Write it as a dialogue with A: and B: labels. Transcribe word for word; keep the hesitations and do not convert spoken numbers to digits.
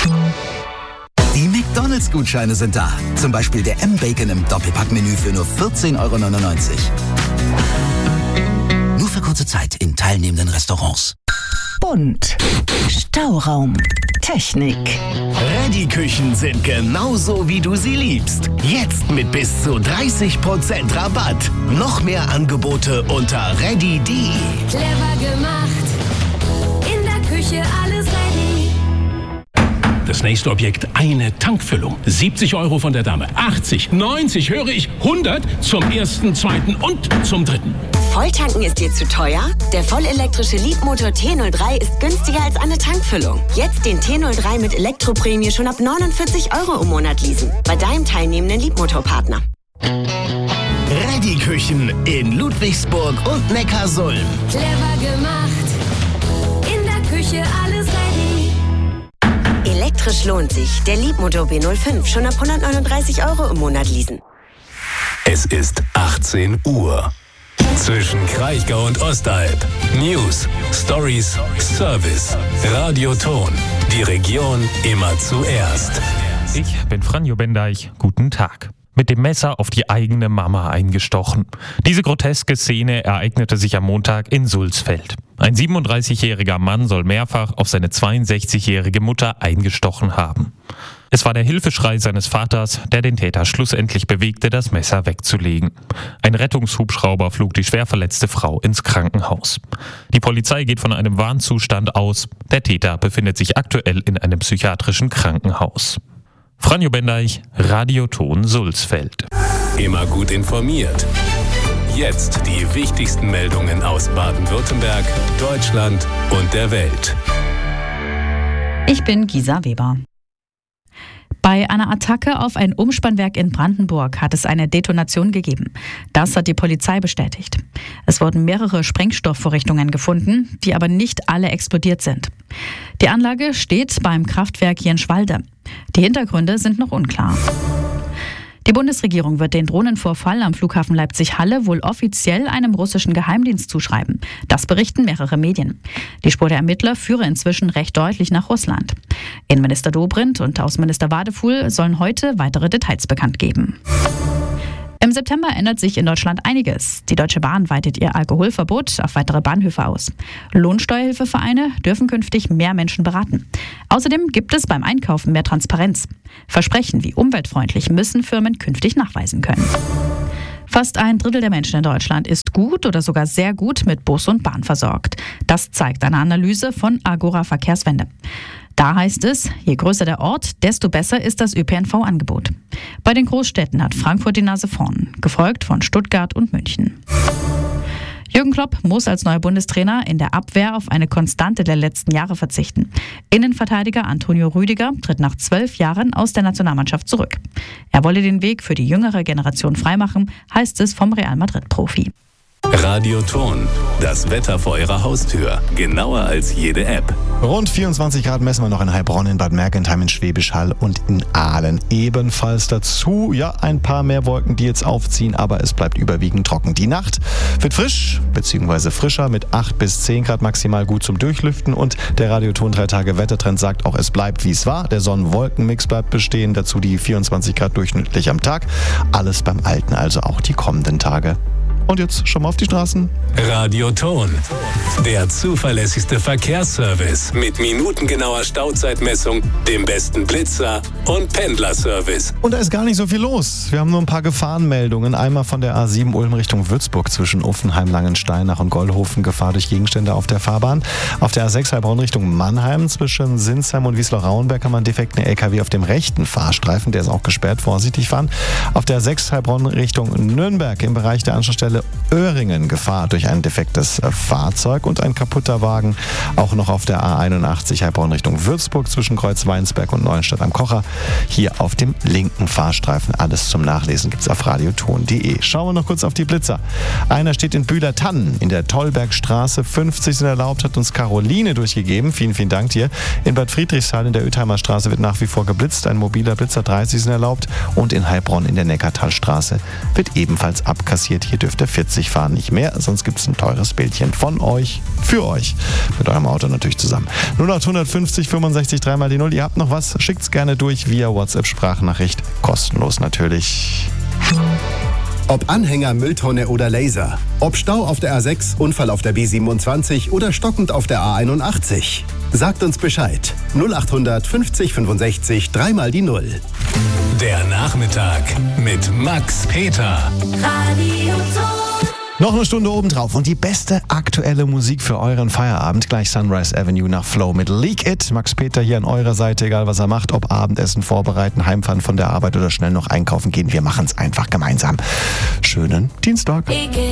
A: Die McDonalds-Gutscheine sind da. Zum Beispiel der M-Bacon im Doppelpackmenü für nur vierzehn Euro neunundneunzig. Nur für kurze Zeit in teilnehmenden Restaurants.
B: Bunt. Stauraum. Technik.
C: Ready-Küchen sind genauso, wie du sie liebst. Jetzt mit bis zu dreißig Prozent Rabatt. Noch mehr Angebote unter ready punkt de.
D: Clever gemacht. In der Küche alles ready.
E: Das nächste Objekt, eine Tankfüllung. siebzig Euro von der Dame. achtzig, neunzig, höre ich, hundert zum ersten, zweiten und zum dritten.
F: Volltanken ist dir zu teuer? Der vollelektrische Leapmotor T null drei ist günstiger als eine Tankfüllung. Jetzt den T null drei mit Elektroprämie schon ab neunundvierzig Euro im Monat leasen. Bei deinem teilnehmenden Leapmotor-Partner.
C: Ready-Küchen in Ludwigsburg und Neckarsulm.
D: Clever gemacht. In der Küche alles ready.
F: Elektrisch lohnt sich. Der Leapmotor B null fünf schon ab hundertneununddreißig Euro im Monat leasen.
C: Es ist achtzehn Uhr. Zwischen Kraichgau und Ostalb. News, Stories, Service. Radioton. Die Region immer zuerst.
G: Ich bin Franjo Bendeich. Guten Tag. Mit dem Messer auf die eigene Mama eingestochen. Diese groteske Szene ereignete sich am Montag in Sulzfeld. Ein siebenunddreißigjähriger Mann soll mehrfach auf seine zweiundsechzigjährige Mutter eingestochen haben. Es war der Hilfeschrei seines Vaters, der den Täter schlussendlich bewegte, das Messer wegzulegen. Ein Rettungshubschrauber flog die schwer verletzte Frau ins Krankenhaus. Die Polizei geht von einem Warnzustand aus. Der Täter befindet sich aktuell in einem psychiatrischen Krankenhaus. Franjo Bendeich, Radioton Sulzfeld.
C: Immer gut informiert. Jetzt die wichtigsten Meldungen aus Baden-Württemberg, Deutschland und der Welt.
H: Ich bin Gisa Weber. Bei einer Attacke auf ein Umspannwerk in Brandenburg hat es eine Detonation gegeben. Das hat die Polizei bestätigt. Es wurden mehrere Sprengstoffvorrichtungen gefunden, die aber nicht alle explodiert sind. Die Anlage steht beim Kraftwerk Jenschwalde. Die Hintergründe sind noch unklar. Die Bundesregierung wird den Drohnenvorfall am Flughafen Leipzig-Halle wohl offiziell einem russischen Geheimdienst zuschreiben. Das berichten mehrere Medien. Die Spur der Ermittler führe inzwischen recht deutlich nach Russland. Innenminister Dobrindt und Außenminister Wadefuhl sollen heute weitere Details bekannt geben. Im September ändert sich in Deutschland einiges. Die Deutsche Bahn weitet ihr Alkoholverbot auf weitere Bahnhöfe aus. Lohnsteuerhilfevereine dürfen künftig mehr Menschen beraten. Außerdem gibt es beim Einkaufen mehr Transparenz. Versprechen wie umweltfreundlich müssen Firmen künftig nachweisen können. Fast ein Drittel der Menschen in Deutschland ist gut oder sogar sehr gut mit Bus und Bahn versorgt. Das zeigt eine Analyse von Agora Verkehrswende. Da heißt es, je größer der Ort, desto besser ist das Ö P N V-Angebot. Bei den Großstädten hat Frankfurt die Nase vorn, gefolgt von Stuttgart und München. Jürgen Klopp muss als neuer Bundestrainer in der Abwehr auf eine Konstante der letzten Jahre verzichten. Innenverteidiger Antonio Rüdiger tritt nach zwölf Jahren aus der Nationalmannschaft zurück. Er wolle den Weg für die jüngere Generation freimachen, heißt es vom Real Madrid-Profi.
C: Radioton, das Wetter vor Ihrer Haustür, genauer als jede App.
I: Rund vierundzwanzig Grad messen wir noch in Heilbronn, in Bad Mergentheim, in Schwäbisch Hall und in Aalen. Ebenfalls dazu, ja, ein paar mehr Wolken, die jetzt aufziehen, aber es bleibt überwiegend trocken. Die Nacht wird frisch, beziehungsweise frischer mit acht bis zehn Grad maximal gut zum Durchlüften und der Radioton drei Tage Wettertrend sagt auch, es bleibt wie es war. Der Sonnen-Wolken-Mix bleibt bestehen, dazu die vierundzwanzig Grad durchschnittlich am Tag. Alles beim Alten, also auch die kommenden Tage. Und jetzt schon mal auf die Straßen.
C: Radioton, der zuverlässigste Verkehrsservice mit minutengenauer Stauzeitmessung, dem besten Blitzer und Pendlerservice.
I: Und da ist gar nicht so viel los. Wir haben nur ein paar Gefahrenmeldungen. Einmal von der A sieben Ulm Richtung Würzburg zwischen Uffenheim, Langensteinach und Gollhofen. Gefahr durch Gegenstände auf der Fahrbahn. Auf der A sechs Heilbronn Richtung Mannheim zwischen Sinsheim und Wiesloch-Rauenberg haben wir einen defekten L K W auf dem rechten Fahrstreifen. Der ist auch gesperrt. Vorsichtig fahren. Auf der A sechs Heilbronn Richtung Nürnberg im Bereich der Anschlussstelle Öhringen Gefahr durch ein defektes Fahrzeug und ein kaputter Wagen. Auch noch auf der A einundachtzig Heilbronn Richtung Würzburg zwischen Kreuzweinsberg und Neuenstadt am Kocher. Hier auf dem linken Fahrstreifen. Alles zum Nachlesen gibt's auf radioton punkt de. Schauen wir noch kurz auf die Blitzer. Einer steht in Bühler-Tannen in der Tollbergstraße. fünfzig sind erlaubt, hat uns Caroline durchgegeben. Vielen, vielen Dank dir. In Bad Friedrichshall in der Oethheimer Straße wird nach wie vor geblitzt. Ein mobiler Blitzer, dreißig sind erlaubt. Und in Heilbronn in der Neckartalstraße wird ebenfalls abkassiert. Hier dürfte bitte vierzig fahren, nicht mehr, sonst gibt es ein teures Bildchen von euch, für euch. Mit eurem Auto natürlich zusammen. null acht fünfzig fünfundsechzig dreimal die null. Ihr habt noch was? Schickt's gerne durch via WhatsApp-Sprachnachricht. Kostenlos natürlich.
C: Ob Anhänger, Mülltonne oder Laser. Ob Stau auf der A sechs, Unfall auf der B siebenundzwanzig oder stockend auf der A einundachtzig. Sagt uns Bescheid. null acht fünfzig fünfundsechzig dreimal die null. Der Nachmittag mit Max Peter.
D: Radio Ton.
I: Noch eine Stunde obendrauf und die beste aktuelle Musik für euren Feierabend. Gleich Sunrise Avenue nach Flow mit Leak It. Max Peter hier an eurer Seite, egal was er macht, ob Abendessen vorbereiten, heimfahren von der Arbeit oder schnell noch einkaufen gehen. Wir machen es einfach gemeinsam. Schönen Dienstag.